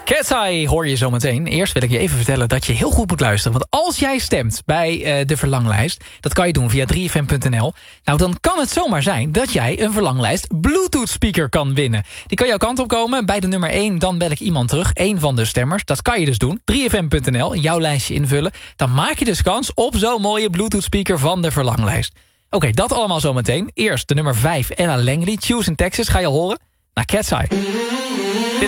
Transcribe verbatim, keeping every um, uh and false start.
Cat's Eye hoor je zo meteen. Eerst wil ik je even vertellen dat je heel goed moet luisteren. Want als jij stemt bij uh, de verlanglijst... dat kan je doen via drie f m punt n l... nou, dan kan het zomaar zijn dat jij een verlanglijst Bluetooth speaker kan winnen. Die kan jouw kant op komen. Bij de nummer één, dan bel ik iemand terug. Eén van de stemmers. Dat kan je dus doen. drie f m punt n l, jouw lijstje invullen. Dan maak je dus kans op zo'n mooie Bluetooth speaker van de verlanglijst. Oké, okay, dat allemaal zo meteen. Eerst de nummer vijf, Ella Langley. Choose in Texas, ga je horen. Naar Cat's Eye.